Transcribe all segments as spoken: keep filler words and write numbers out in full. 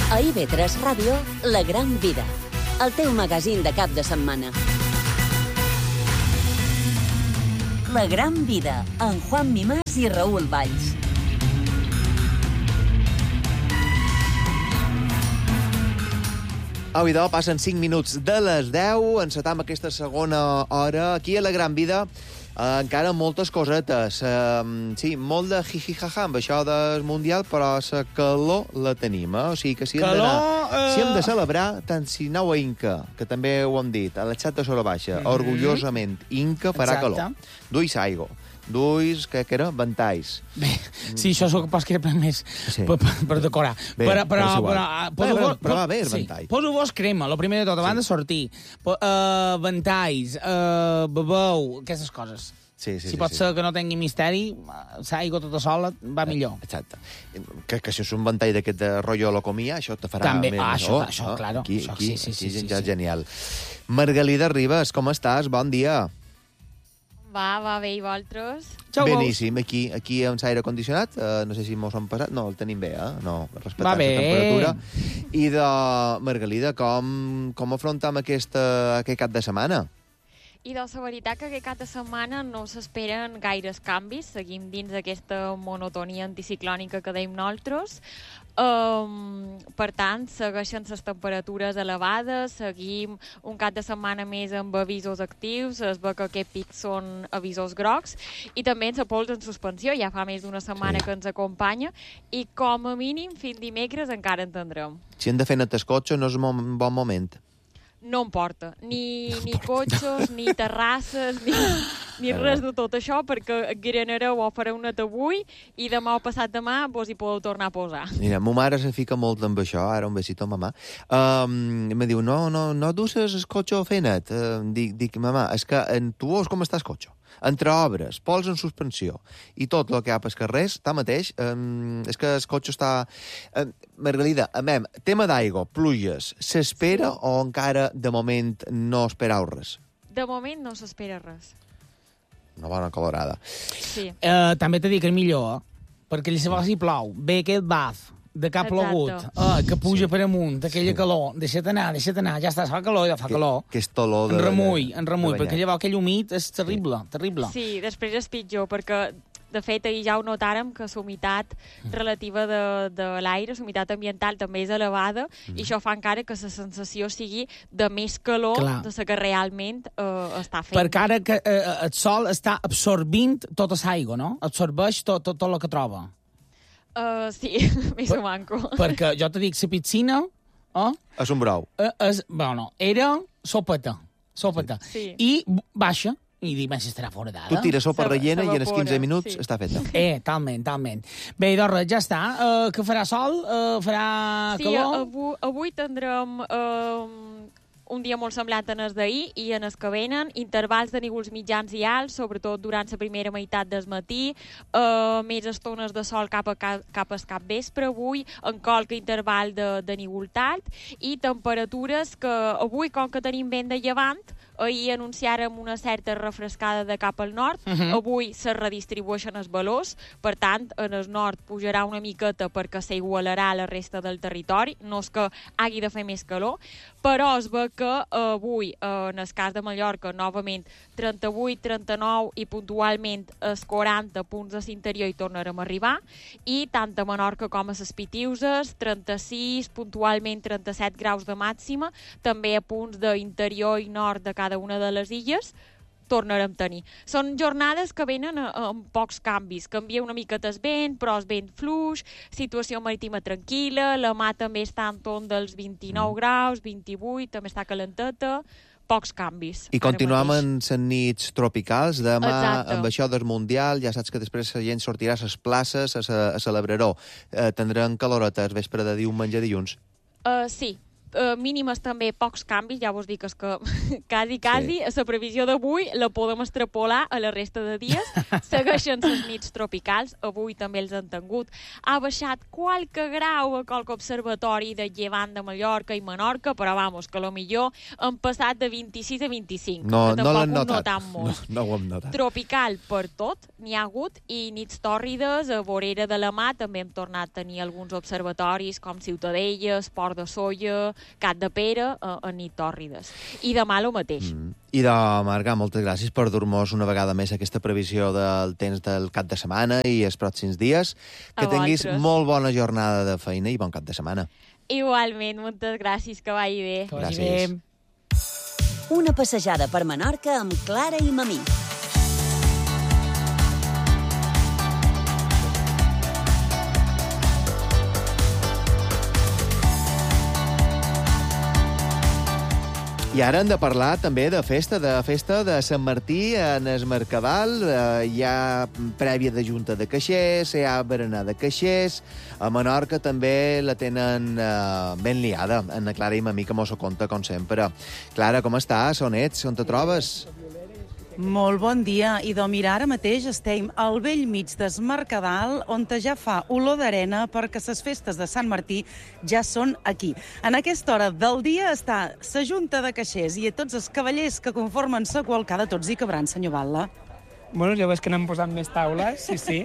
A I V tres Ràdio, La Gran Vida, el teu magazín de cap de setmana. La Gran Vida, amb Juan Mimàs i Raül Valls. Au, idò, passen cinc minuts de les deu, encetam aquesta segona hora aquí a La Gran Vida. Uh, encara moltes cosetes. Uh, sí, molt de jijijaja amb això del Mundial, però la calor la tenim, eh? O sigui que si hem, calor, uh... si hem de celebrar, tant si aneu a Inca, que també ho hem dit, a la xat de Sora Baixa, mm-hmm. orgullosament, Inca farà Exacte. calor. Duis aigua. Duis, què que era? Ventalls. Bé, sí, això és pas que era més Sí. per, per, per decorar. Bé, però, però, però és igual. però, Bé, poso, però- vos, però va bé el sí, ventall. poso vos crema, el primer de tot, abans Sí. de sortir. Po, uh, ventalls, uh, bebeu, aquestes coses. Sí, sí, si sí, pot sí. ser que no tingui misteri, uh, l'aigua tota sola va millor. Exacte. Que, que si és un ventall d'aquest de rotllo locomia, això te farà També. més Ah, això, millor, això, no? claro. Aquí, Això, aquí, sí, sí, sí, aquí sí, ja sí. és genial. Margalida Ribas, com estàs? Bon dia. Va, va bé, i vosaltres? Xau, Beníssim. Aquí, aquí amb l'aire condicionat, uh, no sé si mos han passat, no, el tenim bé, eh? No, respectant Va la bé. temperatura. I de Margalida, com, com afrontam aquesta, aquest cap de setmana? I doncs la veritat que aquest cap de setmana no s'esperen gaires canvis, seguim dins d'aquesta monotonia anticiclònica que deim nosaltres. Um, per tant, segueixen les temperatures elevades, seguim un cap de setmana més amb avisos actius, es veu que aquests pics són avisos grocs, i també la pols en suspensió, ja fa més d'una setmana Sí. que ens acompanya, i com a mínim fins dimecres encara en tindrem. Si hem de fer net el cotxe, no és un bon moment. No em porta ni, ni cotxes, ni terrasses, ni, ni res de tot això, perquè granareu o fareu net avui i demà o passat demà vos hi podeu tornar a posar. Mira, ma mare se fica molt amb això, ara un besito, mamà. Um, me diu, no, no, no duces el cotxe fenet. Uh, dic, dic, mamà, és que en tu veus com està el cotxe. Entre obres, pols en suspensió i tot el que hi ha pels carrers, tanmateix, um, és que el cotxe està... Uh, Margalida, amem, tema d'aigua, pluges, s'espera o encara de moment no esperau res? De moment no s'espera res. Una bona colorada. Sí. Uh, també t'he dit que és millor, eh? Perquè llavors hi plou, ve aquest baf de que ha Exacte. plogut, uh, que puja sí. per amunt, aquella Sí. calor, deixa't anar, deixa't anar, ja està, fa calor, ja fa Que, calor. que és tolor de... En remull, de- en remull, de perquè banyat. llavors aquell humit és terrible, terrible. Sí, després és pitjor, perquè de fet ahir ja ho notàrem que la humitat relativa de, de l'aire, la humitat ambiental també és elevada, Mm. i això fa encara que la sensació sigui de més calor Clar. de la que realment eh, està fent. Perquè ara que eh, el sol està absorbint tota l'aigua, no? Absorbeix tot, tot, tot el que troba. Uh, sí, més o manco. Perquè jo te dic, la piscina, eh, És un brou. eh, és, bueno, era sopeta, sopeta. Sí. I b- baixa, i dic, ben, si estarà fora d'ara. Tu tires sopa Se- rellena i en els s'evapora, quinze minuts sí. està feta. Eh, talment, talment. Bé, doncs res, ja està. Uh, que farà sol? Uh, farà Sí, calor? avui, avui tindrem eh, un dia molt semblant en el d'ahir i en els que venen, intervals de nívols mitjans i alts, sobretot durant la primera meitat del matí, eh, més estones de sol cap a ca, cap al capvespre avui, en qualque interval de, de nívols alt, i temperatures que avui, com que tenim vent de llevant, ahir anunciàrem una certa refrescada de cap al nord, Uh -huh. avui se redistribueixen els valors, per tant, en el nord pujarà una miqueta perquè s'igualarà a la resta del territori, no és que hagi de fer més calor, però es veu que eh, avui, eh, en el cas de Mallorca, novament trenta-vuit, trenta-nou i puntualment els quaranta punts de l'interior hi tornarem a arribar, i tant a Menorca com a les Pitiuses, trenta-sis, puntualment trenta-set graus de màxima, també a punts d'interior i nord de cada una de les illes, tornarem a tenir. Són jornades que venen a- amb pocs canvis. Canvia una mica el vent, però és vent fluix, situació marítima tranquil·la, la mà també està en torn dels vint-i-nou graus, vint-i-vuit, també està calenteta, pocs canvis. I ara continuem mateix. amb les nits tropicals. Demà, Exacte. amb això del Mundial, ja saps que després la gent sortirà a les places a, ce- a celebrar-ho. Eh, tindrem caloreta el vespre de diumenge dilluns. Uh, sí, Uh, mínimes també pocs canvis, ja vos dic és que quasi, quasi, sí. La previsió d'avui la podem extrapolar a la resta de dies. Segueixen les nits tropicals, avui també els han tingut. Ha baixat qualque grau a qualque observatori de Llevant de Mallorca i Menorca, però vamos, que lo millor han passat de vint-i-sis a vint-i-cinc. No, que no l'han notat. notat. No, no ho hem notat. Tropical per tot, n'hi ha hagut, i nits tòrrides, a Vorera de la Mar també hem tornat a tenir alguns observatoris com Ciutadella, Port de Sóller, Cat de Pere, a, a nit tòrrides. I demà el mateix. Mm. I de Marga, moltes gràcies per dur-nos una vegada més aquesta previsió del temps del cap de setmana i els pròxims dies. Que a tinguis vosaltres. molt bona jornada de feina i bon cap de setmana. Igualment, moltes gràcies, que vagi bé. Que vagi Gràcies. bé. Una passejada per Menorca amb Clara i Mamí. I ara hem de parlar també de festa, de festa de Sant Martí en el Mercadal. Eh, hi ha prèvia de Junta de Caixers, hi ha berenar de Caixers. A Menorca també la tenen eh, ben liada. En la Clara i Mamí, que mos ho conta, com sempre. Clara, com estàs? On ets? On te trobes? Molt bon dia. I de mirar, ara mateix estem al vell mig del Mercadal, on ja fa olor d'arena perquè les festes de Sant Martí ja són aquí. En aquesta hora del dia està la Junta de Caixers i tots els cavallers que conformen la qualcada, tots hi cabran, senyor Batlle. Bueno, ja veus que n'han posat més taules, sí, sí.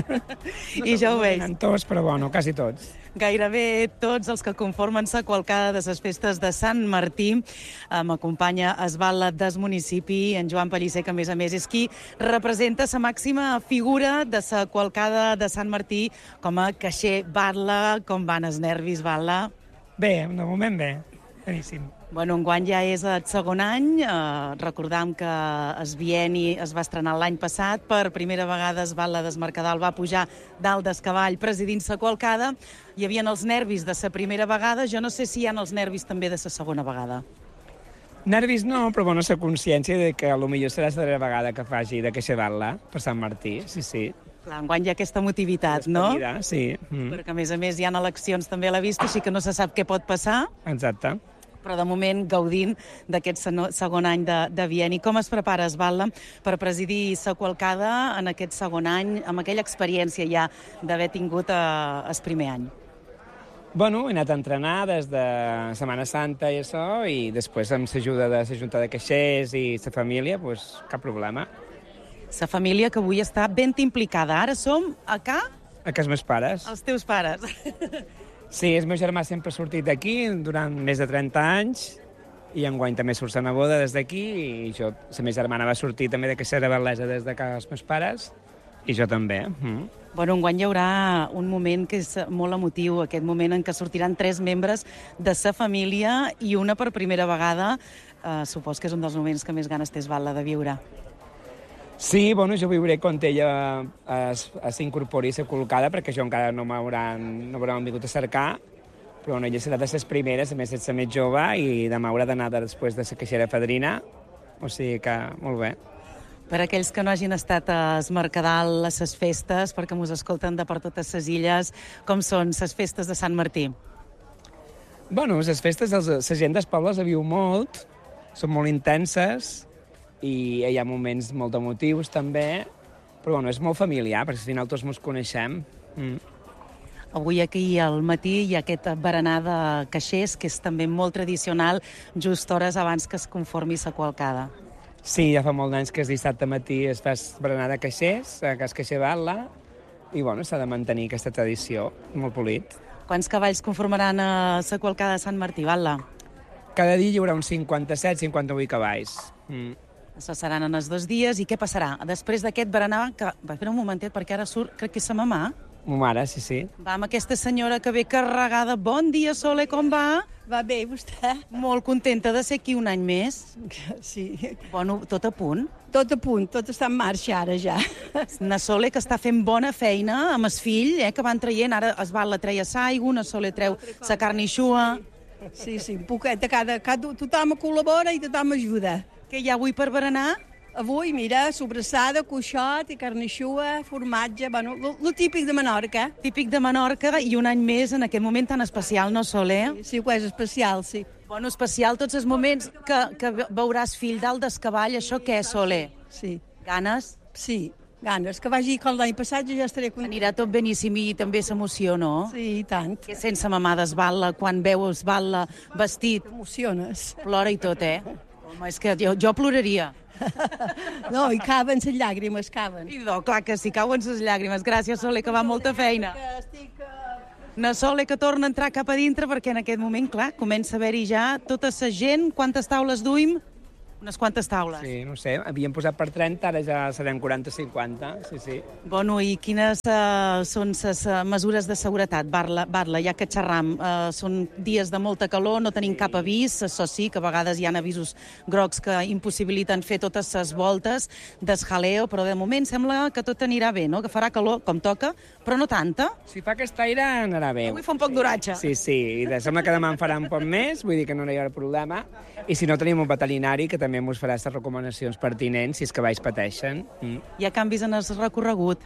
I ja ho veig. No tots, però bueno, quasi tots. Gairebé tots els que conformen la qualcada de les festes de Sant Martí. M'acompanya es Batlle del municipi, en Joan Pellicer, que a més a més és qui representa la màxima figura de la qualcada de Sant Martí com a caixer. Batlle, com van els nervis, Batlle? Bé, de moment bé. Beníssim. Bueno, enguany ja és el segon any. Eh, recordam que es bienni es va estrenar l'any passat. Per primera vegada es Batlle del Mercadal va pujar dalt del cavall presidint la qualcada. Hi havia els nervis de la primera vegada. Jo no sé si hi ha els nervis també de la segona vegada. Nervis no, però bueno, la consciència de que potser serà la darrera vegada que faci de queixa Batlle per Sant Martí, sí, sí. Clar, enguany hi ha aquesta motivitat, no? Vida, sí. Mm. Perquè, a més a més, hi ha eleccions també a la vista, així que no se sap què pot passar. Exacte. Però de moment gaudint d'aquest segon any de, de bienni. Com es prepara es Batlle per presidir la qualcada en aquest segon any, amb aquella experiència ja d'haver tingut eh, el primer any? Bueno, he anat a entrenar des de Setmana Santa i això, i després amb l'ajuda de la Junta de Caixers i la família, doncs cap problema. La família que avui està ben implicada. Ara som a ca... A casa meus pares. Els teus pares. Sí, el meu germà sempre ha sortit d'aquí durant més de trenta anys i enguany també surt la neboda des d'aquí i jo, la meva germana va sortir també de Cacera Bel·lesa des de casa dels meus pares i jo també. Mm. Bueno, enguany hi haurà un moment que és molt emotiu, aquest moment en què sortiran tres membres de la família i una per primera vegada. Eh, supos que és un dels moments que més ganes tens, Batlle, de viure. Sí, bueno, jo viuré quan ella s'incorpori a la col·locada, perquè jo encara no m'hauran no m'hauran vingut a cercar, però bueno, ella serà de les primeres, a més és la més jove, i demà haurà d'anar després de la caixera fadrina, o sigui que molt bé. Per aquells que no hagin estat a es Mercadal, a les festes, perquè mos escolten de per totes les illes, com són les festes de Sant Martí? Bueno, les festes, la gent dels pobles la viu molt, són molt intenses, i hi ha moments molt emotius també, però bueno, és molt familiar, perquè al final tots ens coneixem. Mm. Avui aquí al matí hi ha aquest berenar de caixers, que és també molt tradicional, just hores abans que es conformi la qualcada. Sí, ja fa molts anys que és dissabte matí es fa berenar de caixers, a Cas Caixer Batlle, i bueno, s'ha de mantenir aquesta tradició, molt polit. Quants cavalls conformaran a la qualcada de Sant Martí, Batlle? Cada dia hi haurà uns cinquanta-set cinquanta-vuit cavalls. Mm. Això seran en els dos dies. I què passarà? Després d'aquest berenar, que... Va, espera un momentet, perquè ara surt, crec que és sa mamà. Mo mare, sí, sí. Va, amb aquesta senyora que ve carregada. Bon dia, Sole, com va? Va bé, vostè? Molt contenta de ser aquí un any més. Sí. Bueno, tot a punt. Tot a punt, tot està en marxa ara ja. Na Sole, que està fent bona feina amb el fill, eh, que van traient, ara es Batlle treia s'aigua, na Sole treu sa carnixua. Sí, sí, un poquet de cada, cada... Tothom col·labora i tothom ajuda. Què hi ha avui per berenar? Avui, mira, sobrassada, cuixot i carnixua, formatge, bueno, lo típic de Menorca. Típic de Menorca i un any més en aquest moment tan especial, no, Soler? Sí, ho és especial, sí. Bueno, especial tots els moments que, que veuràs fill dalt d'escavall, això què és, Soler? Sí. Ganes? Sí, ganes. Que vagi com l'any passat, jo ja estaré content. Anirà tot beníssim i també s'emoció, no? Sí, i tant. Que sense mamà d'Esballa, quan veu Esballa vestit, T'emociones. plora i tot, eh? Home, és que jo, jo ploraria. No, i caben les llàgrimes, caben. I no, clar que sí, cauen les llàgrimes. Gràcies, Soler, que va molta feina. Que estic... Na Soler, que torna a entrar cap a dintre, perquè en aquest moment, clar, comença a haver-hi ja tota la gent. Quantes taules duim? Unes quantes taules. Sí, no sé, havíem posat per trenta, ara ja serem quaranta cinquanta, sí, sí. Bueno, i quines uh, són les uh, mesures de seguretat? Barla, Barla, ja que xerram, uh, són dies de molta calor, no tenim cap avís, això sí, que a vegades hi ha avisos grocs que impossibiliten fer totes les voltes d'esjaleo, però de moment sembla que tot anirà bé, no? Que farà calor, com toca, però no tanta. Si fa aquest aire, anarà bé. Avui fa un poc d'oratge. Sí, sí, i de sembla que demà en farà un poc més, vull dir que no hi haurà problema. I si no, tenim un veterinari que també ens farà aquestes recomanacions pertinents si és que baix pateixen. Mm. Hi ha canvis en el recorregut.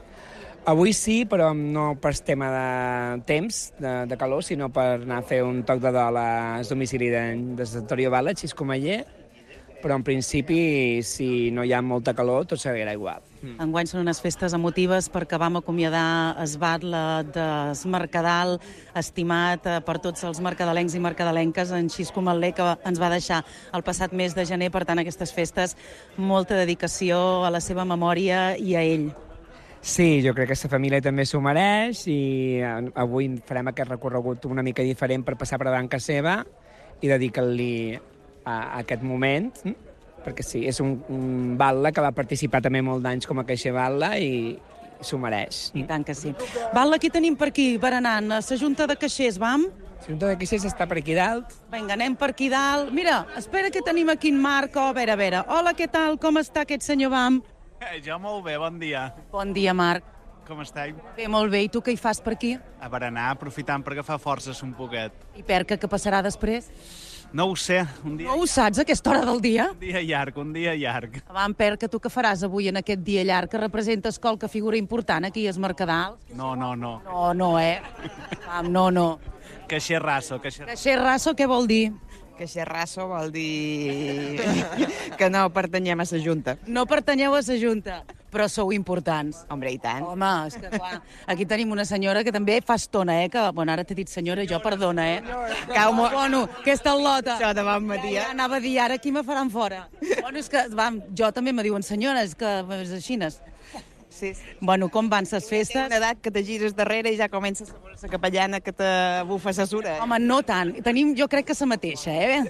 Avui sí, però no per tema de temps, de, de calor, sinó per anar a fer un toc de dol al domicili de, de Satorio Bala, Xiscomeller, però en principi, si no hi ha molta calor, tot seguirà igual. Mm. Enguany són unes festes emotives perquè vam acomiadar Esbatla des Mercadal, estimat eh, per tots els mercadalencs i mercadalenques, en Xisco Matler, que ens va deixar el passat mes de gener. Per tant, aquestes festes, molta dedicació a la seva memòria i a ell. Sí, jo crec que la família també s'ho mereix i avui farem aquest recorregut una mica diferent per passar per davant casa seva i dedicar-li a, a aquest moment, perquè sí, és un, un batlle que va participar també molt d'anys com a caixer batlle i s'ho mereix. I tant que sí. Batlle, qui tenim per aquí, berenant? A la Junta de Caixers, vam? La Junta de Caixers està per aquí dalt. Vinga, anem per aquí dalt. Mira, espera que tenim aquí en Marc. Oh, a veure, a veure. Hola, què tal? Com està aquest senyor Bam? Eh, jo molt bé, bon dia. Bon dia, Marc. Com esteu? Bé, molt bé. I tu què hi fas per aquí? A berenar, aprofitant per agafar forces un poquet. I Perca, què passarà després? No ho sé, un dia, No ho saps, a aquesta hora del dia? un dia llarg, un dia llarg. Vam, Perca, tu què faràs avui en aquest dia llarg que representes qualque figura important aquí a Mercadal? No, no, no. No, no, eh? Vam, no, no. Caixer raso, caixer... Caixer raso, què vol dir? Que xerrasso vol dir que no pertanyem a la Junta. No pertanyeu a la Junta, però sou importants. Hombre, i tant. Home, és que clar, aquí tenim una senyora que també fa estona, eh? Que, bueno, ara t'he dit senyora, jo perdona, eh? Cau molt... Bueno, aquesta lota. Això de bon matí, eh? Ja anava a dir, ara aquí me faran fora. Bueno, és que, vam, jo també me diuen senyora, és que és així. Sí, sí. Bueno, com van ses festes? Una edat que te gires darrere i ja comences a veure la capellana que te bufa la sura. Home, no tant. Tenim, jo crec que la mateixa, eh?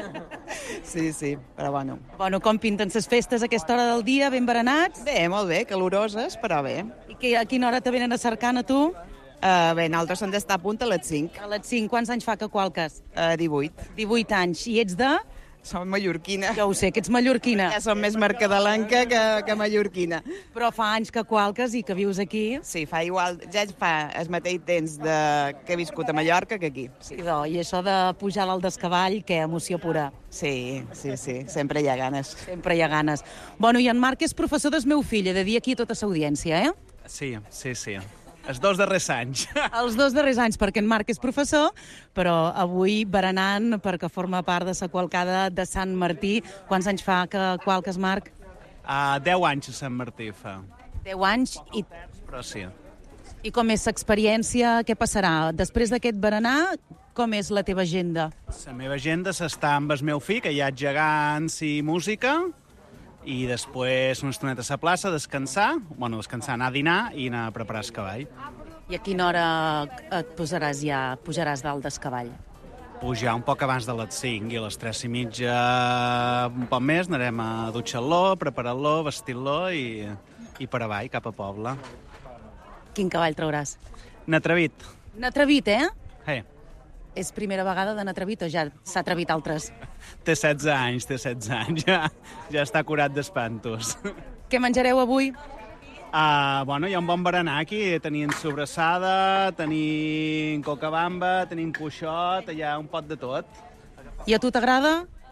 Sí, sí, però bueno. Bueno, com pinten ses festes a aquesta hora del dia? Ben berenats? Bé, molt bé, caloroses, però bé. I que, a quina hora te venen a cercar, a tu? Uh, bé, nosaltres hem d'estar a punt a les cinc. A les cinc. Quants anys fa que qualques? Uh, divuit. divuit anys. I ets de? Som mallorquina. Ja ho sé, que ets mallorquina. Ja som més mercadalenca que, que mallorquina. Però fa anys que qualques i que vius aquí. Sí, fa igual, ja fa el mateix temps de, que he viscut a Mallorca que aquí. Sí, do, i això de pujar a l'alt d'escavall, que emoció pura. Sí, sí, sí, sempre hi ha ganes. Sempre hi ha ganes. Bueno, i en Marc és professor del meu fill, he de dir aquí a tota l'audiència, eh? Sí, sí, sí. Els dos darrers anys. Els dos darrers anys, perquè en Marc és professor, però avui berenant perquè forma part de la qualcada de Sant Martí. Quants anys fa que qualques, Marc? Uh, deu anys a Sant Martí fa. Deu anys. I, Però sí. I com és l'experiència? Què passarà? Després d'aquest berenar, com és la teva agenda? La meva agenda s'està amb el meu fill, que hi ha gegants i música, i després una estoneta a la plaça, descansar, bueno, descansar, anar a dinar i anar a preparar el cavall. I a quina hora et posaràs ja, pujaràs dalt del cavall? Pujar un poc abans de les cinc i a les tres i mitja un poc més anarem a dutxar-lo, preparar-lo, vestir-lo i, i per avall, cap a poble. Quin cavall trauràs? N'atrevit. N'atrevit, eh? Hey. És primera vegada de n'atrevit o ja s'ha atrevit altres? Té setze anys, té setze anys, ja, ja està curat d'espantos. Què menjareu avui? Uh, bueno, hi ha un bon berenar aquí, tenim sobrassada, tenim cocabamba, tenim cuixot, hi ha un pot de tot. I a tu t'agrada?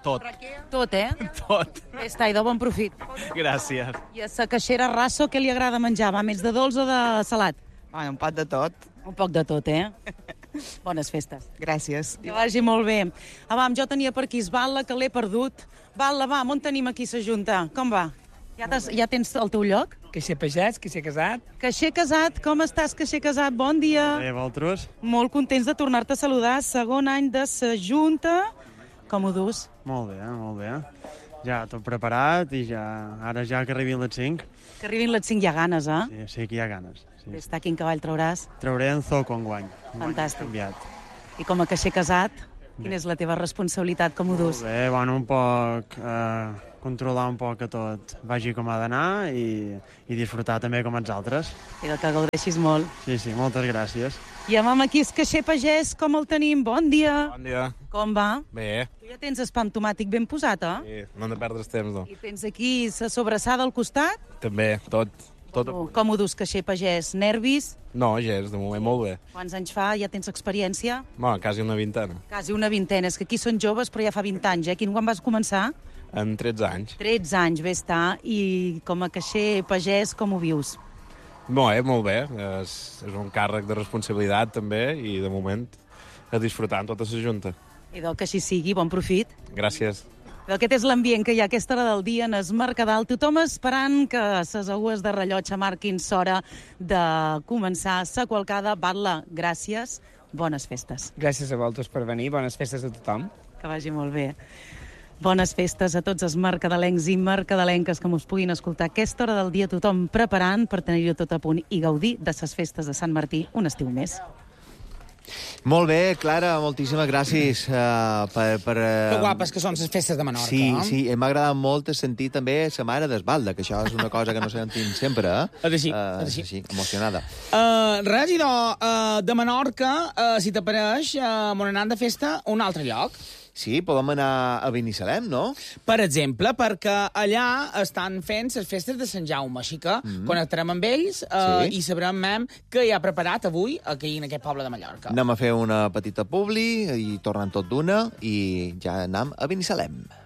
tot. Tot, eh? Tot. Bé, està, idò, bon profit. Gràcies. I a sa caixera Rasso, què li agrada menjar? Va, més de dolç o de salat? Bueno, un pot de tot. Un poc de tot, eh? Bones festes. Gràcies. Que vagi molt bé. Ah, vam, jo tenia per aquí Esbala, que l'he perdut. Vala, va, on tenim aquí sa junta? Com va? Ja, ja tens el teu lloc? Que ser pagès, que ser casat. Caixer Casat, com estàs, Caixer Casat? Bon dia. Bé, vosaltres? Molt contents de tornar-te a saludar. Segon any de sa junta. Com ho dus? Molt bé, molt bé. Ja tot preparat i ja ara ja que arribin les cinc. Que arribin les cinc, hi ha ganes, eh? Sí, sí que hi ha ganes. Sí. Bé, està, quin cavall trauràs? Trauré en Zoco enguany. Fantàstic. Canviat. I com a Caixer Casat, quina és la teva responsabilitat? Com ho dus? Molt bé, bueno, un poc... Eh, controlar un poc que tot vagi com ha d'anar i, i disfrutar també com els altres. I que gaudeixis molt. Sí, sí, moltes gràcies. I amb aquí és Caixer Pagès, com el tenim? Bon dia. Bon dia. Com va? Bé. Tu ja tens espam tomàtic ben posat, eh? Sí, no hem de perdre el temps, no. I tens aquí sa sobrassada al costat? També, tot. tot. Com, com ho dus, Caixer Pagès? Nervis? No, gens, de moment molt bé. Quants anys fa? Ja tens experiència? Bueno, quasi una vintena. Quasi una vintena. És que aquí són joves, però ja fa vint anys, eh? Quin quan vas començar? En tretze anys. tretze anys, bé està. I com a Caixer Pagès, com ho vius? No, eh, molt bé. És, és un càrrec de responsabilitat, també, i de moment a disfrutar amb tota la junta. I del que així sigui, bon profit. Gràcies. Aquest és l'ambient que hi ha a aquesta hora del dia en es Mercadal. Tothom esperant que ses agues de rellotge marquin s'hora de començar sa qualcada. Batla, gràcies. Bones festes. Gràcies a vosaltres per venir. Bones festes a tothom. Que vagi molt bé. Bones festes a tots els mercadalencs i mercadalenques que mos puguin escoltar a aquesta hora del dia, tothom preparant per tenir-ho tot a punt i gaudir de ses festes de Sant Martí un estiu més. Molt bé, Clara, moltíssimes gràcies uh, per... per uh... Que guapes que són les festes de Menorca. Sí, eh? sí, m'ha agradat molt sentir també la mare d'Esbalda, que això és una cosa que no sentim sempre, eh? És així, uh, és així. Sí, emocionada. Uh, res, idò, uh, de Menorca, uh, si t'apareix, uh, m'on anant de festa a un altre lloc. Sí, podem anar a Binissalem, no? Per exemple, perquè allà estan fent les festes de Sant Jaume, així que mm. connectarem amb ells uh, sí. i sabrem mem què hi ha preparat avui aquí en aquest poble de Mallorca. Anem a fer una petita publi i tornem tot d'una i ja anem a Binissalem.